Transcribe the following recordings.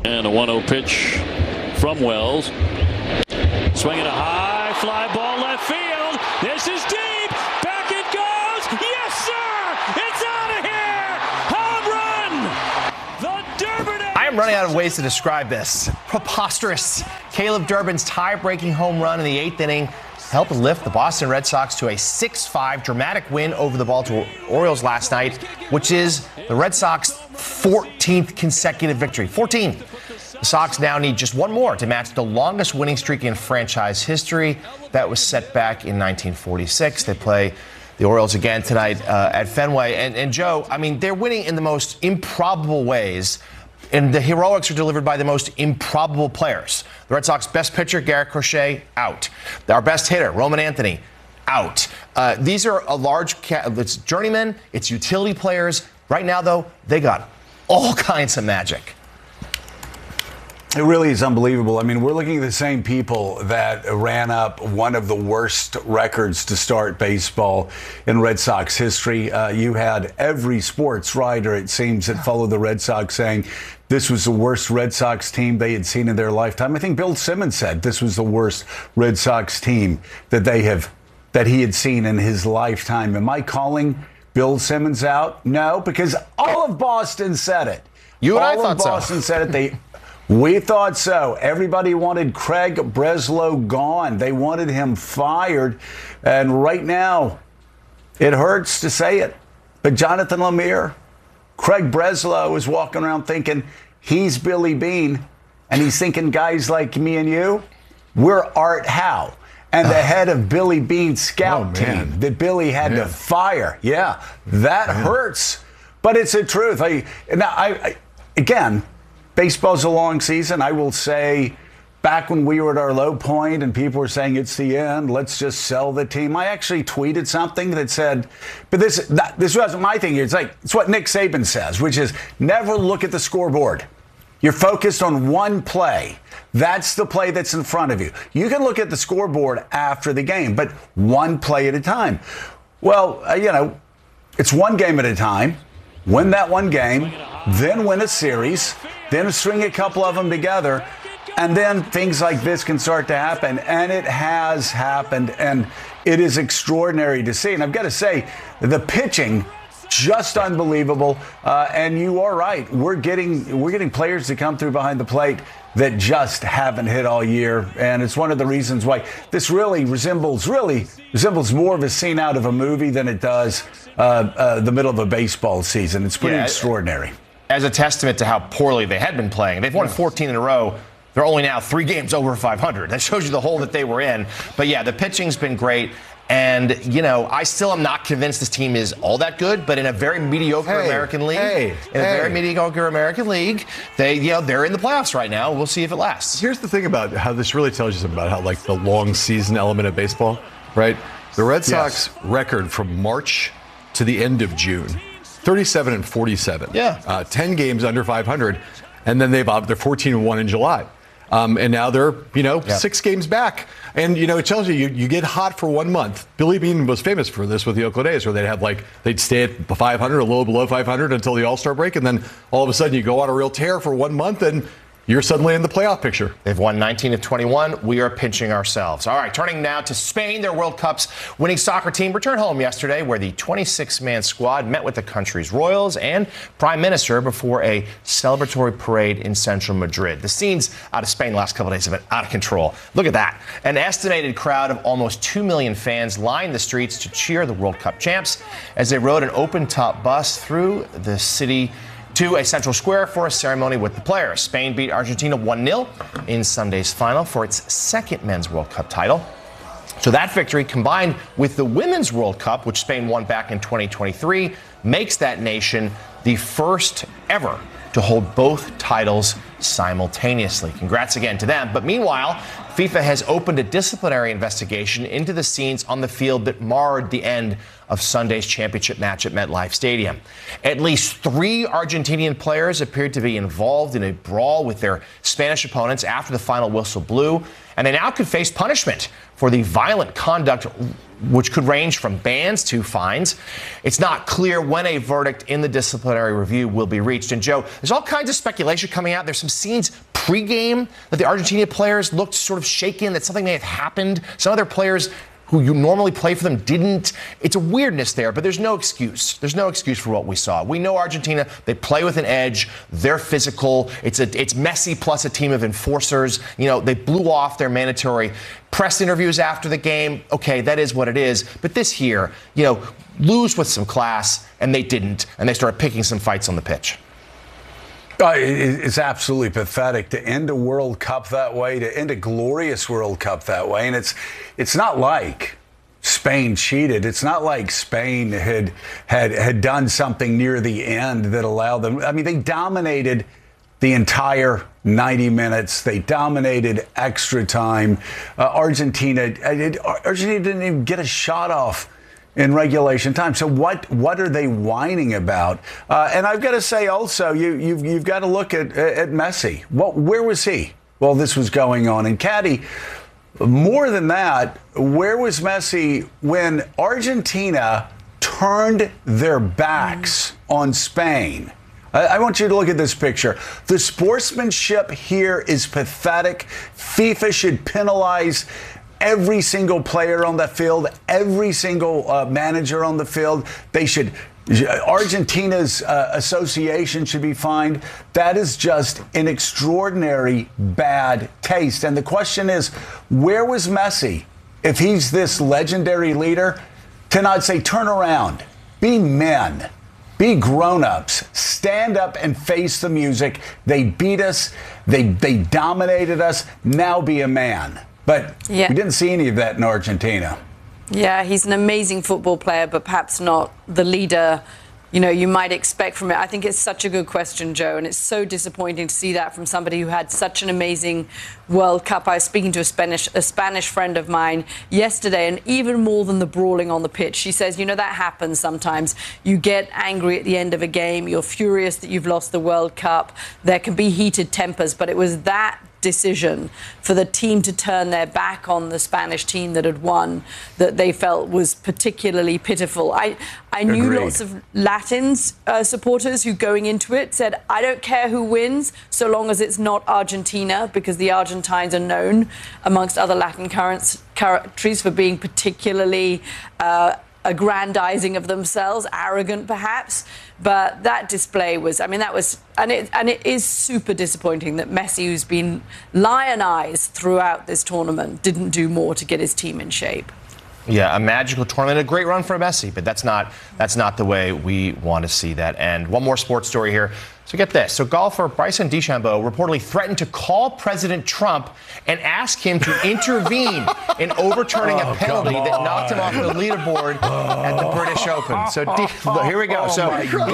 And a 1-0 pitch from Wells. Swinging a high fly ball left field. This is deep. Back it goes. Yes, sir. It's out of here. Home run. The Durbin. I am running out of ways to describe this. Preposterous. Caleb Durbin's tie-breaking home run in the 8th inning helped lift the Boston Red Sox to a 6-5 dramatic win over the Baltimore Orioles last night, which is the Red Sox 14th consecutive victory. 14. The Sox now need just one more to match the longest winning streak in franchise history. That was set back in 1946. They play the Orioles again tonight at Fenway. And Joe, I mean, they're winning in the most improbable ways. And the heroics are delivered by the most improbable players. The Red Sox best pitcher, Garrett Crochet, out. Our best hitter, Roman Anthony, out. These are a large, it's journeymen, it's utility players. Right now, though, they got all kinds of magic. It really is unbelievable. I mean, we're looking at the same people that ran up one of the worst records to start baseball in Red Sox history. You had every sports writer, it seems, that followed the Red Sox saying this was the worst Red Sox team they had seen in their lifetime. I think Bill Simmons said this was the worst Red Sox team that he had seen in his lifetime. Am I calling Bill Simmons out? No, because all of Boston said it. You and I thought so. All of Boston said it. We thought so. Everybody wanted Craig Breslow gone. They wanted him fired. And right now, it hurts to say it, but Jonathan Lemire, Craig Breslow is walking around thinking he's Billy Beane, and he's thinking guys like me and you, we're Art Howe. And the head of Billy Beane's scout team that Billy had to fire. Yeah, that hurts. But it's the truth. Again, baseball's a long season. I will say, back when we were at our low point and people were saying it's the end, let's just sell the team. I actually tweeted something that said, but this wasn't my thing. It's what Nick Saban says, which is never look at the scoreboard. You're focused on one play. That's the play that's in front of you. You can look at the scoreboard after the game, but one play at a time. Well, it's one game at a time. Win that one game, then win a series, then string a couple of them together, and then things like this can start to happen. And it has happened, and it is extraordinary to see. And I've got to say, the pitching, just unbelievable. And you are right. We're getting players to come through behind the plate that just haven't hit all year. And it's one of the reasons why this really resembles more of a scene out of a movie than it does the middle of a baseball season. It's pretty extraordinary. As a testament to how poorly they had been playing. They've won 14 in a row. They're only now 3 games over 500. That shows you the hole that they were in. But yeah, the pitching's been great. And, I still am not convinced this team is all that good, but in a very mediocre American League, very mediocre American League, they're in the playoffs right now. We'll see if it lasts. Here's the thing about how this really tells you something about how, the long season element of baseball, right? The Red Sox record from March to the end of June, 37-47. Yeah. 10 games under 500, and then they're 14-1 in July. And now they're, 6 games back. And, it tells you get hot for 1 month. Billy Beane was famous for this with the Oakland A's, where they'd stay at 500, a little below 500 until the All-Star break. And then all of a sudden you go on a real tear for 1 month and you're suddenly in the playoff picture. They've won 19 of 21. We are pinching ourselves. All right, turning now to Spain. Their World Cup's winning soccer team returned home yesterday, where the 26-man squad met with the country's royals and prime minister before a celebratory parade in central Madrid. The scenes out of Spain the last couple of days have been out of control. Look at that. An estimated crowd of almost 2 million fans lined the streets to cheer the World Cup champs as they rode an open-top bus through the city to a central square for a ceremony with the players. Spain beat Argentina 1-0 in Sunday's final for its second men's World Cup title. So that victory, combined with the Women's World Cup, which Spain won back in 2023, makes that nation the first ever to hold both titles simultaneously. Congrats again to them. But meanwhile, FIFA has opened a disciplinary investigation into the scenes on the field that marred the end of Sunday's championship match at MetLife Stadium. At least 3 Argentinian players appeared to be involved in a brawl with their Spanish opponents after the final whistle blew, and they now could face punishment for the violent conduct, which could range from bans to fines. It's not clear when a verdict in the disciplinary review will be reached. And Joe, there's all kinds of speculation coming out. There's some scenes pregame that the Argentina players looked sort of shaken, that something may have happened. Some other players who you normally play for them didn't. It's a weirdness there, but there's no excuse. There's no excuse for what we saw. We know Argentina, they play with an edge. They're physical. It's Messi plus a team of enforcers. You know, they blew off their mandatory press interviews after the game. Okay, that is what it is. But this year, you know, lose with some class, and they didn't, and they started picking some fights on the pitch. It's absolutely pathetic to end a World Cup that way, to end a glorious World Cup that way. And it's not like Spain cheated. It's not like Spain had done something near the end that allowed them. I mean, they dominated the entire 90 minutes. They dominated extra time. Argentina didn't even get a shot off in regulation time. So what are they whining about? And I've got to say also, you've got to look at Messi. Where was he while this was going on? And Caddy, more than that, where was Messi when Argentina turned their backs on Spain? I want you to look at this picture. The sportsmanship here is pathetic. FIFA should penalize every single player on the field, every single manager on the field. Argentina's association should be fined. That is just an extraordinary bad taste. And the question is, where was Messi? If he's this legendary leader, to not say, turn around, be men, be grown-ups, stand up and face the music. They beat us. They dominated us. Now be a man. But we didn't see any of that in Argentina. Yeah, he's an amazing football player, but perhaps not the leader, you know, you might expect from it. I think it's such a good question, Joe, and it's so disappointing to see that from somebody who had such an amazing World Cup. I was speaking to a Spanish friend of mine yesterday, and even more than the brawling on the pitch, she says, you know, that happens sometimes. You get angry at the end of a game. You're furious that you've lost the World Cup. There can be heated tempers, but it was that decision for the team to turn their back on the Spanish team that had won that they felt was particularly pitiful. I knew lots of Latins supporters who going into it said, I don't care who wins so long as it's not Argentina, because the Argentines are known amongst other Latin countries for being particularly aggrandizing of themselves, arrogant perhaps. But that display was, I mean, that was, and it is super disappointing that Messi, who's been lionized throughout this tournament, didn't do more to get his team in shape. Yeah, a magical tournament, a great run for Messi, but that's not the way we want to see that. And one more sports story here. So get this. So golfer Bryson DeChambeau reportedly threatened to call President Trump and ask him to intervene in overturning a penalty that knocked him off the leaderboard at the British Open. So here we go. So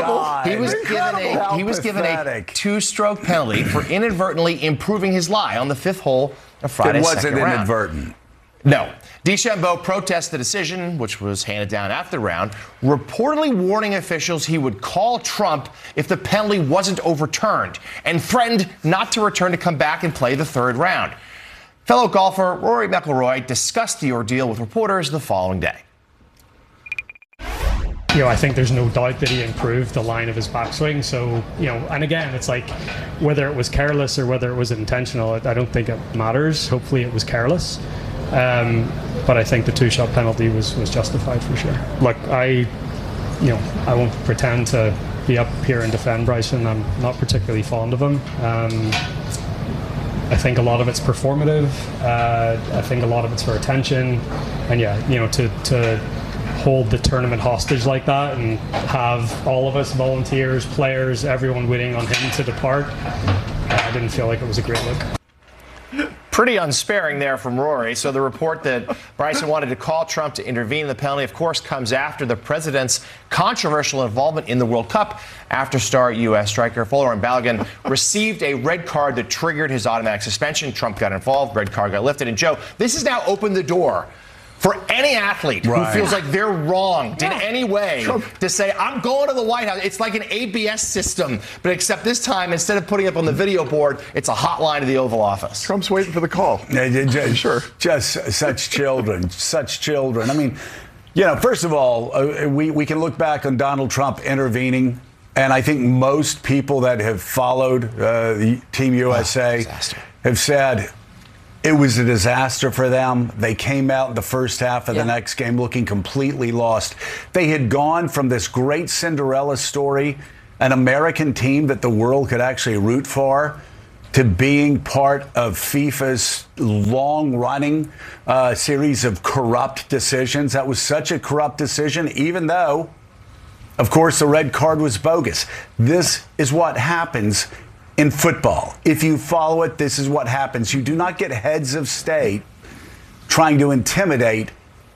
he was given a 2-stroke penalty for inadvertently improving his lie on the 5th hole of Friday's second round. It wasn't inadvertent. No. DeChambeau protested the decision, which was handed down after the round, reportedly warning officials he would call Trump if the penalty wasn't overturned, and threatened not to return to come back and play the 3rd round. Fellow golfer Rory McIlroy discussed the ordeal with reporters the following day. You know, I think there's no doubt that he improved the line of his backswing. So, you know, and again, it's like whether it was careless or whether it was intentional, I don't think it matters. Hopefully it was careless. But I think the 2-shot penalty was justified for sure. Look, I won't pretend to be up here and defend Bryson. I'm not particularly fond of him. I think a lot of it's performative. I think a lot of it's for attention. And yeah, you know, to hold the tournament hostage like that and have all of us, volunteers, players, everyone waiting on him to depart, I didn't feel like it was a great look. Pretty unsparing there from Rory. So the report that Bryson wanted to call Trump to intervene in the penalty, of course, comes after the president's controversial involvement in the World Cup after star U.S. striker Folarin Balogun received a red card that triggered his automatic suspension. Trump got involved. Red card got lifted. And, Joe, this has now opened the door for any athlete who feels like they're wronged in any way to say, I'm going to the White House. It's like an ABS system, but except this time, instead of putting it up on the video board, it's a hotline to the Oval Office. Trump's waiting for the call. Sure. Just such children, such children. I mean, first of all, we can look back on Donald Trump intervening, and I think most people that have followed Team USA have said, it was a disaster for them. They came out in the first half of the next game looking completely lost. They had gone from this great Cinderella story, an American team that the world could actually root for, to being part of FIFA's long-running series of corrupt decisions. That was such a corrupt decision, even though, of course, the red card was bogus. This is what happens in football. If you follow it, this is what happens. You do not get heads of state trying to intimidate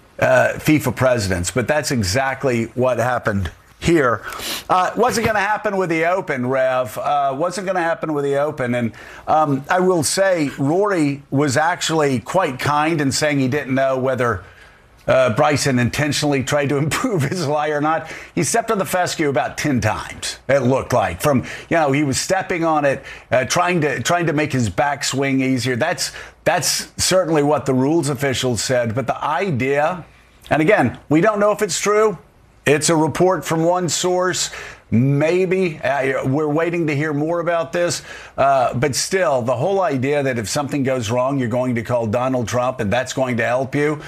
FIFA presidents, but that's exactly what happened here. Wasn't going to happen with the Open, Rev. Wasn't going to happen with the Open. And I will say, Rory was actually quite kind in saying he didn't know whether Bryson intentionally tried to improve his lie or not. He stepped on the fescue about 10 times, it looked like. From, he was stepping on it, trying to make his backswing easier. That's certainly what the rules officials said. But the idea, and again, we don't know if it's true. It's a report from one source. Maybe we're waiting to hear more about this. But still, the whole idea that if something goes wrong, you're going to call Donald Trump and that's going to help you.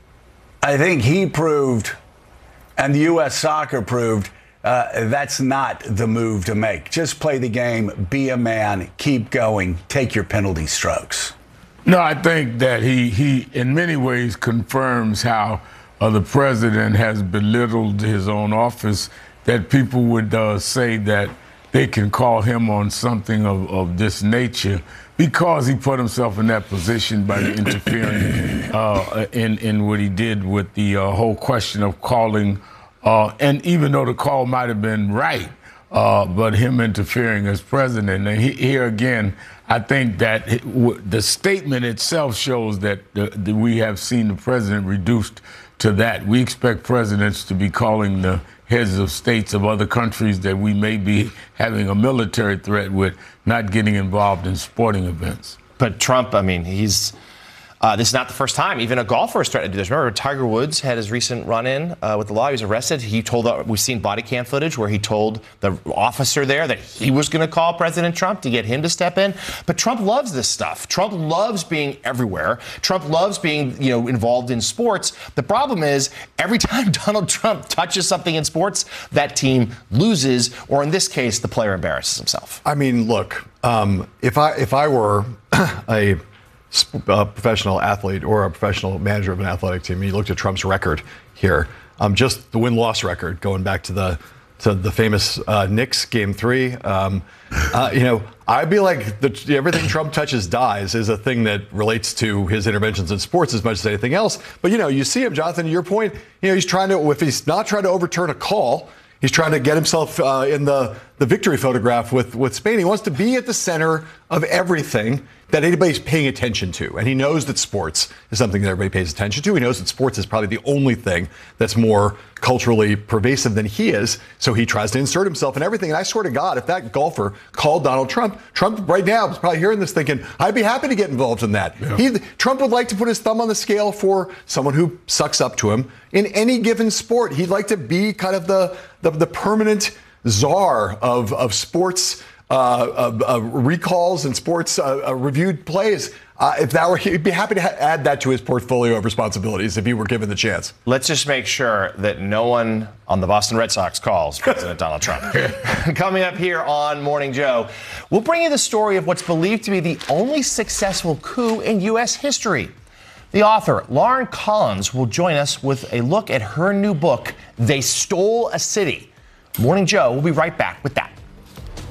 I think he proved, and the U.S. Soccer proved, that's not the move to make. Just play the game, be a man, keep going, take your penalty strokes. No, I think that he in many ways confirms how the president has belittled his own office, that people would say that they can call him on something of this nature because he put himself in that position by interfering in what he did with the whole question of calling. And even though the call might have been right, but him interfering as president. And here again, I think that the statement itself shows that we have seen the president reduced to that. We expect presidents to be calling the heads of states of other countries that we may be having a military threat with, not getting involved in sporting events. But Trump, I mean, this is not the first time. Even a golfer has threatened to do this. Remember, Tiger Woods had his recent run-in with the law. He was arrested. We've seen body cam footage where he told the officer there that he was going to call President Trump to get him to step in. But Trump loves this stuff. Trump loves being everywhere. Trump loves being, involved in sports. The problem is, every time Donald Trump touches something in sports, that team loses, or in this case, the player embarrasses himself. I mean, look, if I were a professional athlete or a professional manager of an athletic team, and you looked at Trump's record here, just the win-loss record going back to the famous Knicks Game 3. I'd be like, everything Trump touches dies is a thing that relates to his interventions in sports as much as anything else. But you see him, Jonathan. To your point, he's trying to. If he's not trying to overturn a call, he's trying to get himself in the victory photograph with Spain. He wants to be at the center of everything that anybody's paying attention to. And he knows that sports is something that everybody pays attention to. He knows that sports is probably the only thing that's more culturally pervasive than he is. So he tries to insert himself in everything. And I swear to God, if that golfer called Donald Trump right now is probably hearing this thinking, I'd be happy to get involved in that. Yeah. Trump would like to put his thumb on the scale for someone who sucks up to him in any given sport. He'd like to be kind of the permanent czar of sports recalls and sports reviewed plays. He'd be happy to add that to his portfolio of responsibilities if he were given the chance. Let's just make sure that no one on the Boston Red Sox calls President Donald Trump. Coming up here on Morning Joe, we'll bring you the story of what's believed to be the only successful coup in U.S. history. The author, Lauren Collins, will join us with a look at her new book, They Stole a City. Morning Joe will be right back with that.